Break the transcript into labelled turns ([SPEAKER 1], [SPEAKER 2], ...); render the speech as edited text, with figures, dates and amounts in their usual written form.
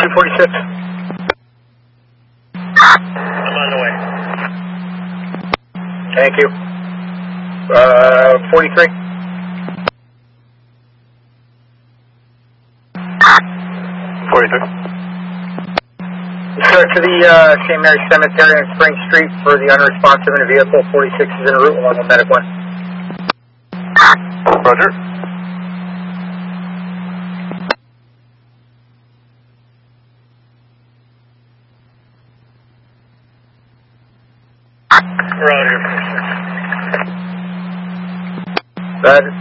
[SPEAKER 1] 246.
[SPEAKER 2] I'm on the way.
[SPEAKER 1] Thank you. 43.
[SPEAKER 2] 43.
[SPEAKER 1] Sir, to the St. Mary Cemetery on Spring Street for the unresponsive in a vehicle. 46 is en route along with Medic 1.
[SPEAKER 2] Roger.
[SPEAKER 1] That